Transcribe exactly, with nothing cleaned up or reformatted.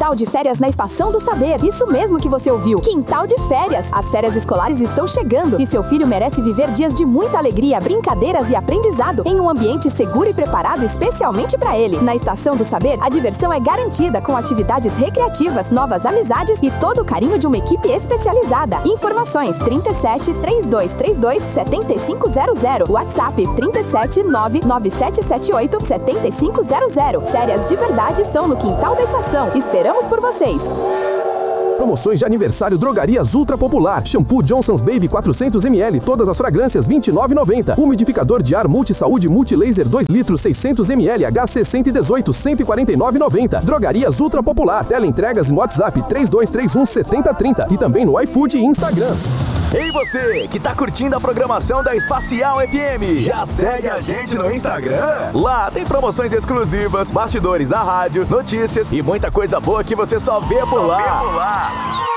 Quintal de Férias na Estação do Saber. Isso mesmo que você ouviu. Quintal de Férias. As férias escolares estão chegando e seu filho merece viver dias de muita alegria, brincadeiras e aprendizado em um ambiente seguro e preparado especialmente para ele. Na Estação do Saber, a diversão é garantida com atividades recreativas, novas amizades e todo o carinho de uma equipe especializada. Informações trinta e sete, trinta e dois trinta e dois, setenta e cinco zero zero. WhatsApp trinta e sete, nove nove sete sete oito, setenta e cinco zero zero. Férias de verdade são no Quintal da Estação. Esperamos por vocês. Promoções de aniversário Drogarias Ultra Popular. Shampoo Johnson's Baby quatrocentos mililitros, todas as fragrâncias vinte e nove reais e noventa centavos. Umidificador de ar Multisaúde Multilaser dois litros seiscentos mililitros H C cento e dezoito, cento e quarenta e nove reais e noventa centavos. Drogarias Ultra Popular. Teleentregas no WhatsApp três dois três um, sete zero três zero e também no iFood e Instagram. Ei você, que tá curtindo a programação da Espacial F M, já segue a gente no Instagram? Lá tem promoções exclusivas, bastidores da rádio, notícias e muita coisa boa que você só vê por lá.